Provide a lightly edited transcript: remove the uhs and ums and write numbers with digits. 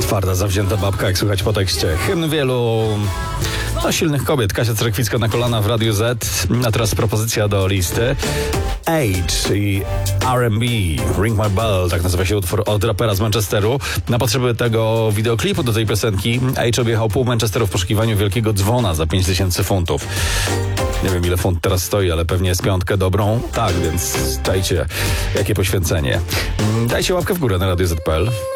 Twarda, zawzięta babka, jak słychać po tekście. Hymn wielu silnych kobiet. Kasia Cerekwicka na kolana w Radiu Z. A teraz propozycja do listy. Age i R&B, Ring My Bell, tak nazywa się utwór od rapera z Manchesteru. Na potrzeby tego wideoklipu do tej piosenki Age objechał pół Manchesteru w poszukiwaniu wielkiego dzwona za 5000 funtów. Nie wiem, ile funt teraz stoi, ale pewnie jest piątkę dobrą. Tak, więc czajcie, jakie poświęcenie. Dajcie łapkę w górę na Radio Z.pl.